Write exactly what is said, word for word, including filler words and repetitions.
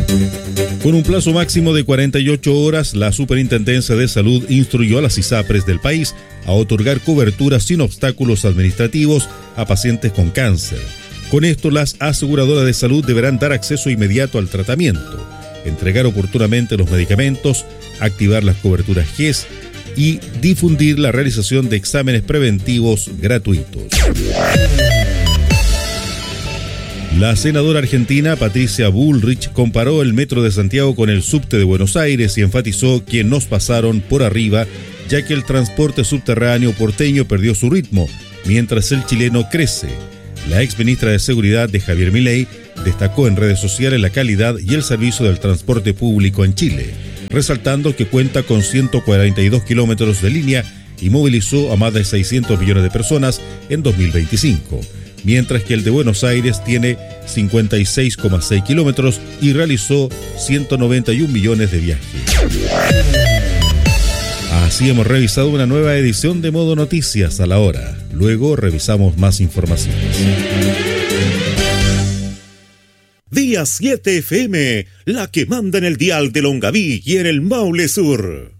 Con un plazo máximo de cuarenta y ocho horas, la Superintendencia de Salud instruyó a las ISAPRES del país a otorgar cobertura sin obstáculos administrativos a pacientes con cáncer. Con esto, las aseguradoras de salud deberán dar acceso inmediato al tratamiento, entregar oportunamente los medicamentos, activar las coberturas G E S y difundir la realización de exámenes preventivos gratuitos. La senadora argentina Patricia Bullrich comparó el Metro de Santiago con el subte de Buenos Aires y enfatizó que nos pasaron por arriba, ya que el transporte subterráneo porteño perdió su ritmo, mientras el chileno crece. La exministra de Seguridad de Javier Milei destacó en redes sociales la calidad y el servicio del transporte público en Chile, resaltando que cuenta con ciento cuarenta y dos kilómetros de línea y movilizó a más de seiscientos millones de personas en dos mil veinticinco. Mientras que el de Buenos Aires tiene cincuenta y seis coma seis kilómetros y realizó ciento noventa y un millones de viajes. Así hemos revisado una nueva edición de Modo Noticias a la hora. Luego revisamos más informaciones. Día siete F M, la que manda en el dial de Longaví y en el Maule Sur.